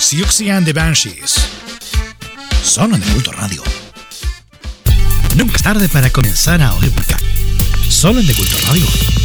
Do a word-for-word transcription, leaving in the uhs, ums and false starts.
Siouxsie and the Banshees. Solo en The Culto Radio. Nunca es tarde para comenzar a oír música. Solo en The Culto Radio.